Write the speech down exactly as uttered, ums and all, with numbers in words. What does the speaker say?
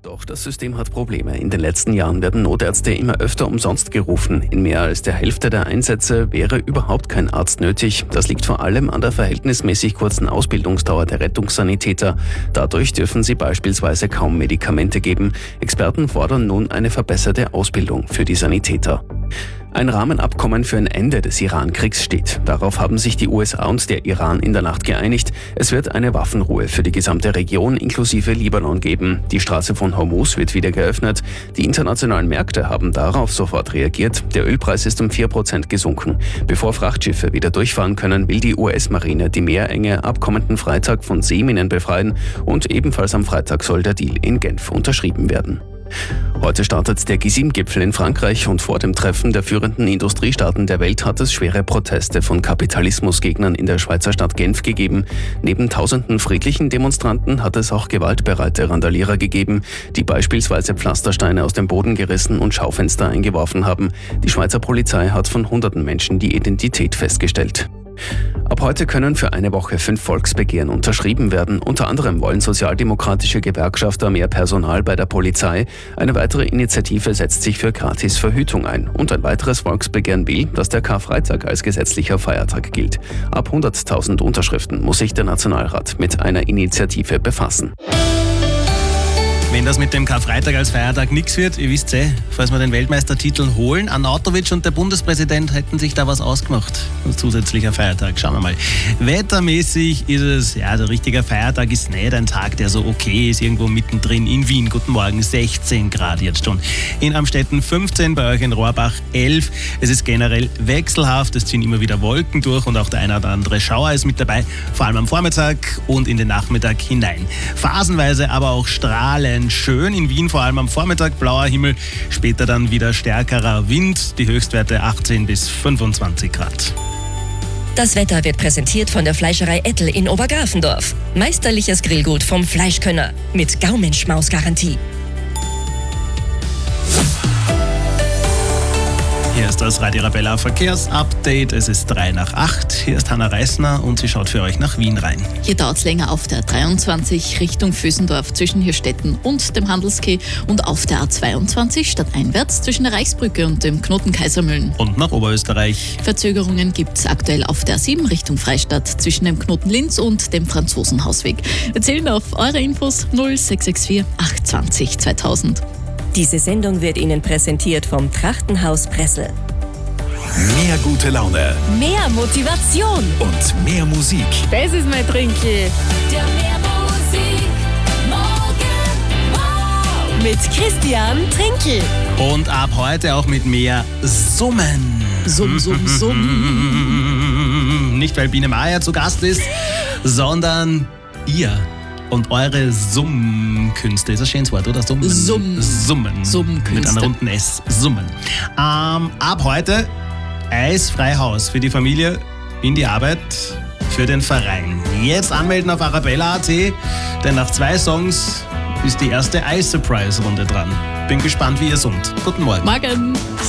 Doch das System hat Probleme. In den letzten Jahren werden Notärzte immer öfter umsonst gerufen. In mehr als der Hälfte der Einsätze wäre überhaupt kein Arzt nötig. Das liegt vor allem an der verhältnismäßig kurzen Ausbildungsdauer der Rettungssanitäter. Dadurch dürfen sie beispielsweise kaum Medikamente geben. Experten fordern nun eine verbesserte Ausbildung für die Sanitäter. Ein Rahmenabkommen für ein Ende des Iran-Kriegs steht. Darauf haben sich die U S A und der Iran in der Nacht geeinigt. Es wird eine Waffenruhe für die gesamte Region inklusive Libanon geben. Die Straße von Hormuz wird wieder geöffnet. Die internationalen Märkte haben darauf sofort reagiert. Der Ölpreis ist um vier Prozent gesunken. Bevor Frachtschiffe wieder durchfahren können, will die U S-Marine die Meerenge ab kommenden Freitag von Seeminen befreien. Und ebenfalls am Freitag soll der Deal in Genf unterschrieben werden. Heute startet der G sieben Gipfel in Frankreich und vor dem Treffen der führenden Industriestaaten der Welt hat es schwere Proteste von Kapitalismusgegnern in der Schweizer Stadt Genf gegeben. Neben tausenden friedlichen Demonstranten hat es auch gewaltbereite Randalierer gegeben, die beispielsweise Pflastersteine aus dem Boden gerissen und Schaufenster eingeworfen haben. Die Schweizer Polizei hat von hunderten Menschen die Identität festgestellt. Ab heute können für eine Woche fünf Volksbegehren unterschrieben werden. Unter anderem wollen sozialdemokratische Gewerkschafter mehr Personal bei der Polizei. Eine weitere Initiative setzt sich für Gratisverhütung ein. Und ein weiteres Volksbegehren will, dass der Karfreitag als gesetzlicher Feiertag gilt. Ab hunderttausend Unterschriften muss sich der Nationalrat mit einer Initiative befassen. Wenn das mit dem Karfreitag als Feiertag nichts wird, ihr wisst eh, falls wir den Weltmeistertitel holen, Arnautovic und der Bundespräsident hätten sich da was ausgemacht. Ein zusätzlicher Feiertag, schauen wir mal. Wettermäßig ist es, ja, der richtige Feiertag ist nicht ein Tag, der so okay ist, irgendwo mittendrin in Wien. Guten Morgen, sechzehn Grad jetzt schon. In Amstetten fünfzehn, bei euch in Rohrbach elf. Es ist generell wechselhaft, es ziehen immer wieder Wolken durch und auch der eine oder andere Schauer ist mit dabei, vor allem am Vormittag und in den Nachmittag hinein. Phasenweise aber auch strahlend schön. In Wien vor allem am Vormittag blauer Himmel, später dann wieder stärkerer Wind, die Höchstwerte achtzehn bis fünfundzwanzig Grad. Das Wetter wird präsentiert von der Fleischerei Ettel in Obergrafendorf. Meisterliches Grillgut vom Fleischkönner mit Gaumenschmaus-Garantie. Hier ist das Radio Arabella Verkehrsupdate. Es ist drei nach acht. Hier ist Hanna Reisner und sie schaut für euch nach Wien rein. Hier dauert es länger auf der dreiundzwanzig Richtung Vösendorf zwischen Hirstetten und dem Handelskeh und auf der A zweiundzwanzig stadteinwärts zwischen der Reichsbrücke und dem Knoten Kaisermühlen. Und nach Oberösterreich. Verzögerungen gibt es aktuell auf der A sieben Richtung Freistadt zwischen dem Knoten Linz und dem Franzosenhausweg. Erzählen auf eure Infos null sechs sechs vier acht zwei null zweitausend. Diese Sendung wird Ihnen präsentiert vom Trachtenhaus Pressel. Mehr gute Laune Mehr Motivation. und mehr Musik. Das ist mein Trinkel. Der mehr Musik morgen wow. Mit Christian Trinkel. Und ab heute auch mit mehr Summen. Summ, summ, summ. Nicht weil Biene Meier zu Gast ist, sondern ihr. Und eure Summenkünste, ist ein schönes Wort, oder? Summen. Summ. Summen. Summenkünste. Mit einem runden S. Summen. Ähm, ab heute eisfrei Haus für die Familie, in die Arbeit, für den Verein. Jetzt anmelden auf arabella punkt at, denn nach zwei Songs ist die erste Eis-Surprise-Runde dran. Bin gespannt, wie ihr summt. Guten Morgen. Morgen.